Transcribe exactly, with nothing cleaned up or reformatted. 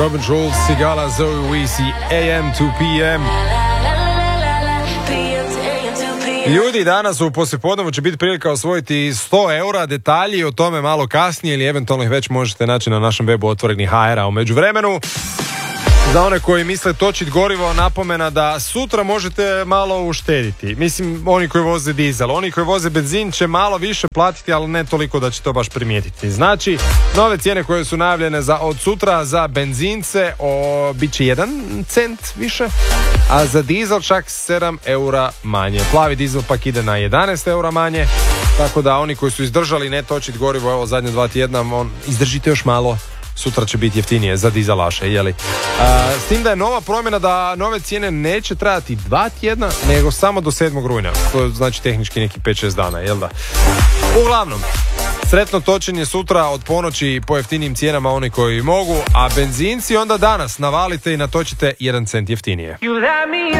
Robin Schulz, Sigala, Zoe Weezy, A M to P M. Ljudi, danas u poslijepodnevu će biti prilika osvojiti sto eura, detalji o tome malo kasnije ili eventualno ih već možete naći na našem webu Otvoreni ha er. A u međuvremenu, za one koji misle točiti gorivo, napomena da sutra možete malo uštediti. Mislim, oni koji voze dizel, oni koji voze benzin će malo više platiti, ali ne toliko da će to baš primijetiti. Znači, nove cijene koje su najavljene za od sutra za benzince o, bit će jedan cent više, a za dizel čak sedam eura manje. Plavi dizel pak ide na jedanaest eura manje, tako da oni koji su izdržali ne točiti gorivo, evo zadnje dva tjedna, on, izdržite još malo. Sutra će biti jeftinije za dizelaše, jeli? A, s tim da je nova promjena da nove cijene neće trajati dva tjedna, nego samo do sedmog rujna. To znači tehnički neki pet šest dana, jel da? Uglavnom, sretno točenje sutra od ponoći po jeftinijim cijenama oni koji mogu, a benzinci onda danas navalite i natočite jedan cent jeftinije.